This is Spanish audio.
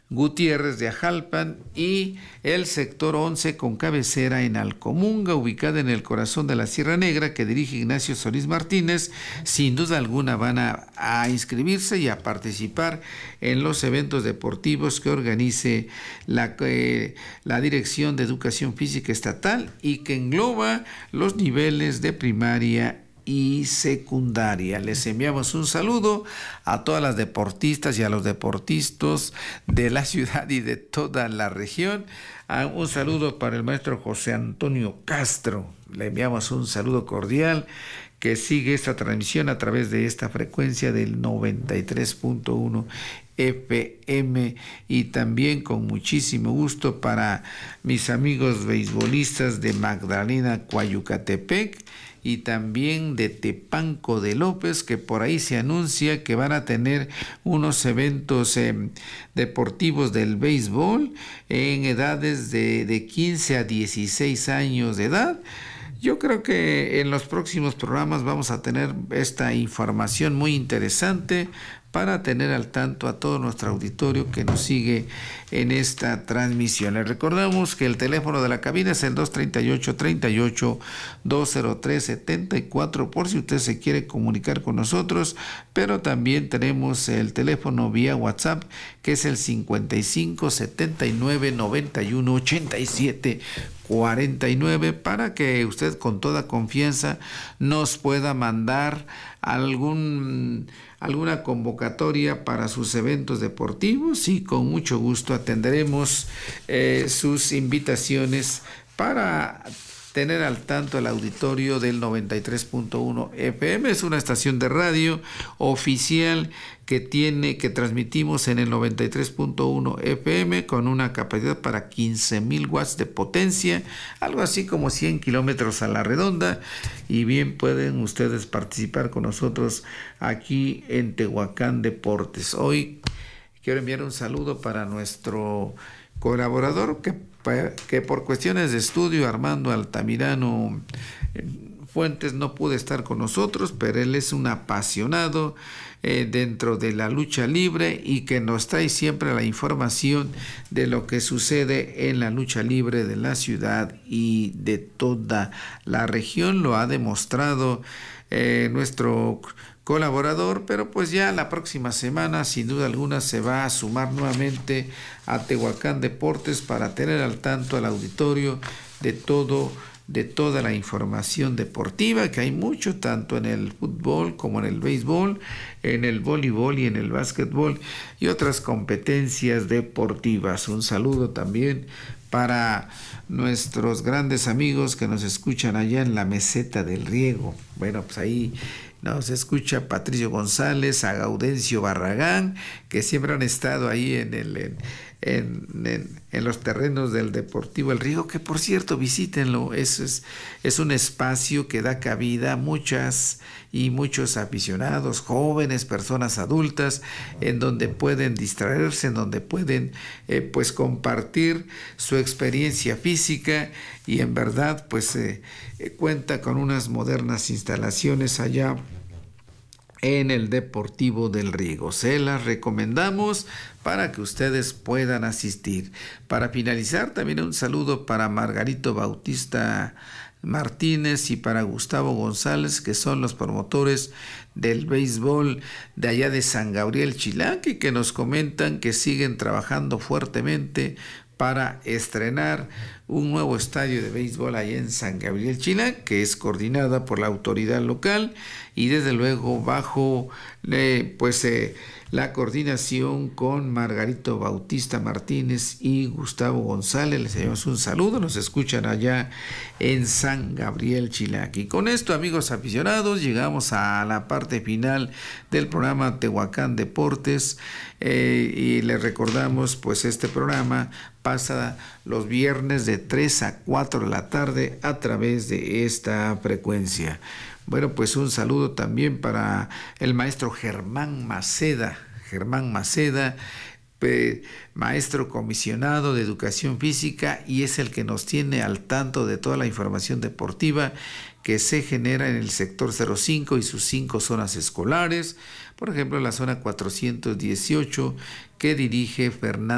Gutiérrez de Ajalpan y el sector 11 con cabecera en Alcomunga, ubicada en el corazón de la Sierra Negra, que dirige Ignacio Solís Martínez. Sin duda alguna van a inscribirse y a participar en los eventos deportivos que organice la Dirección de Educación Física Estatal y que engloba los niveles de primaria y secundaria. Les enviamos un saludo a todas las deportistas y a los deportistas de la ciudad y de toda la región. Un saludo para el maestro José Antonio Castro. Le enviamos un saludo cordial, que sigue esta transmisión a través de esta frecuencia del 93.1 FM, y también con muchísimo gusto para mis amigos beisbolistas de Magdalena, Coayucatepec, y también de Tepanco de López, que por ahí se anuncia que van a tener unos eventos deportivos del béisbol en edades de 15 a 16 años de edad. Yo creo que en los próximos programas vamos a tener esta información muy interesante para tener al tanto a todo nuestro auditorio que nos sigue en esta transmisión. Les recordamos que el teléfono de la cabina es el 238-203-74 por si usted se quiere comunicar con nosotros, pero también tenemos el teléfono vía WhatsApp, que es el 55 79 91 87 49, para que usted con toda confianza nos pueda mandar alguna convocatoria para sus eventos deportivos, y con mucho gusto atenderemos sus invitaciones para tener al tanto el auditorio del 93.1 FM. Es una estación de radio oficial que transmitimos en el 93.1 FM con una capacidad para 15,000 watts de potencia, algo así como 100 kilómetros a la redonda, y bien pueden ustedes participar con nosotros aquí en Tehuacán Deportes. Hoy quiero enviar un saludo para nuestro colaborador que por cuestiones de estudio, Armando Altamirano Fuentes, no pudo estar con nosotros, pero él es un apasionado dentro de la lucha libre y que nos trae siempre la información de lo que sucede en la lucha libre de la ciudad y de toda la región. Lo ha demostrado nuestro colaborador, pero pues ya la próxima semana sin duda alguna se va a sumar nuevamente a Tehuacán Deportes para tener al tanto al auditorio de toda la información deportiva, que hay mucho tanto en el fútbol como en el béisbol, en el voleibol y en el básquetbol y otras competencias deportivas. Un saludo también para nuestros grandes amigos que nos escuchan allá en la Meseta del Riego. Bueno, pues ahí nos escucha Patricio González, a Gaudencio Barragán, que siempre han estado ahí en los terrenos del Deportivo El Riego, que por cierto visítenlo. Es un espacio que da cabida a muchos aficionados, jóvenes, personas adultas, en donde pueden distraerse, en donde pueden pues compartir su experiencia física, y en verdad pues cuenta con unas modernas instalaciones allá en el Deportivo del Riego. Se las recomendamos para que ustedes puedan asistir. Para finalizar, también un saludo para Margarito Bautista Martínez y para Gustavo González, que son los promotores del béisbol de allá de San Gabriel Chilac, y que nos comentan que siguen trabajando fuertemente para estrenar un nuevo estadio de béisbol allá en San Gabriel Chilac, que es coordinada por la autoridad local y desde luego bajo la coordinación con Margarito Bautista Martínez y Gustavo González. Les enviamos un saludo, nos escuchan allá en San Gabriel Chilac. Y con esto, amigos aficionados, llegamos a la parte final del programa Tehuacán Deportes, y les recordamos pues este programa pasa los viernes de 3 a 4 de la tarde a través de esta frecuencia. Bueno, pues un saludo también para el maestro Germán Maceda, maestro comisionado de educación física, y es el que nos tiene al tanto de toda la información deportiva que se genera en el sector 05 y sus 5 zonas escolares. Por ejemplo, la zona 418 que dirige Fernando